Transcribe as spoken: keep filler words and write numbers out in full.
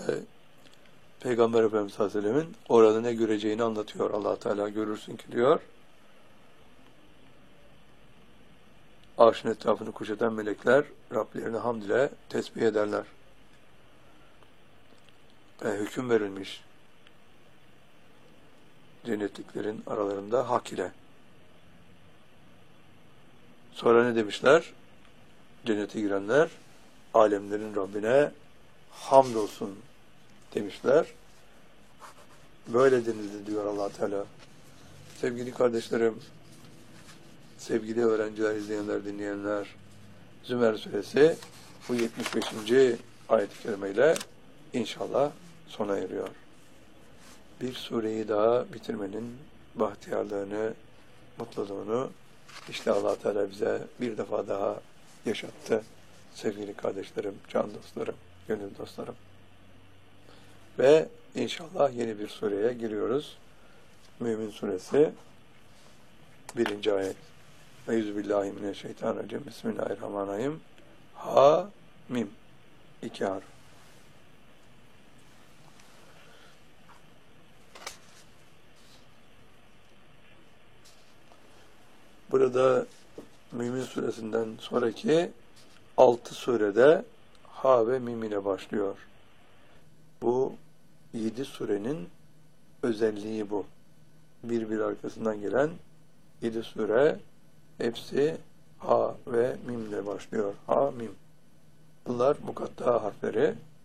ayetinde Peygamber Efendimiz sallallahu aleyhi ve sellemin orada ne göreceğini anlatıyor. Allah Teala görürsün ki diyor, arşın etrafını kuşatan melekler Rablerine hamd ile tesbih ederler. E, hüküm verilmiş cennetliklerin aralarında hak ile. Sonra ne demişler? Cennete girenler alemlerin Rabbine hamdolsun demişler. Böyle denildi diyor Allah Teala. Sevgili kardeşlerim, sevgili öğrenciler, izleyenler, dinleyenler, Zümer Suresi bu yetmiş beşinci ayet-i kerimeyle inşallah sona eriyor. Bir sureyi daha bitirmenin bahtiyarlığını, mutluluğunu işte Allah Teala bize bir defa daha yaşattı. Sevgili kardeşlerim, can dostlarım, gönül dostlarım. Ve inşallah yeni bir sureye giriyoruz. Mümin Suresi birinci ayet. Euzubillahimineşşeytanirracim. Bismillahirrahmanirrahim. Ha mim. İki harf. Burada Mümin Suresi'nden sonraki altı surede ha ve mim ile başlıyor. Bu yedi surenin özelliği bu. Bir bir arkasından gelen yedi sure hepsi ha ve mim ile başlıyor. Ha, mim. Bunlar mukatta harfleri.